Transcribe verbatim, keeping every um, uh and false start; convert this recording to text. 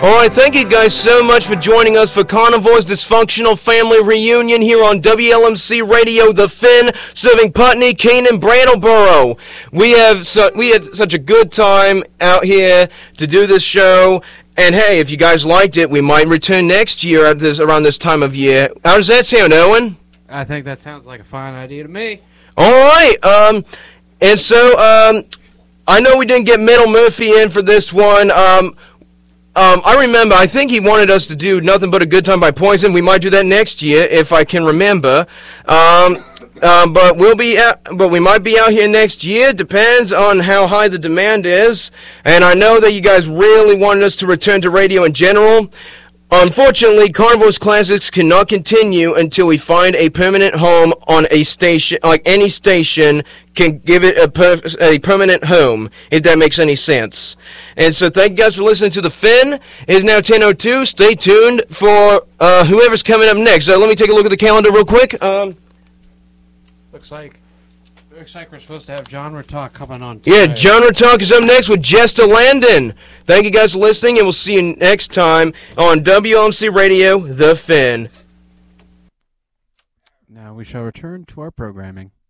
All right, thank you guys so much for joining us for Carnivore's Dysfunctional Family Reunion here on W L M C Radio, The Finn, serving Putney, Canaan, Brattleboro. We have su- we had such a good time out here to do this show. And hey, if you guys liked it, we might return next year at this around this time of year. How does that sound, Owen? I think that sounds like a fine idea to me. All right, um, and so um, I know we didn't get Metal Murphy in for this one. Um, um, I remember, I think he wanted us to do Nothing But a Good Time by Poison. We might do that next year if I can remember. Um, Uh, but we'll be out, but we might be out here next year. Depends on how high the demand is. And I know that you guys really wanted us to return to radio in general. Unfortunately, Carnivore's Classics cannot continue until we find a permanent home on a station, like any station can give it a, per- a permanent home, if that makes any sense. And so thank you guys for listening to The Finn. It is now ten oh two. Stay tuned for uh, whoever's coming up next. So let me take a look at the calendar real quick. Um... Looks like looks like we're supposed to have Genre Talk coming on today. Yeah, Genre Talk is up next with Jester Landon. Thank you guys for listening, and we'll see you next time on W L M C Radio, The Finn. Now we shall return to our programming.